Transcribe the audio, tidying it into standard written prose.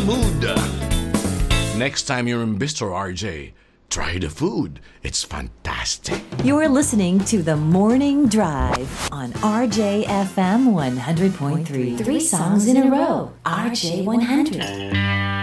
mood. Next time you're in Bistro RJ, try the food. It's fantastic. You're listening to The Morning Drive on RJFM 100.3. 3 songs in a row. RJ 100.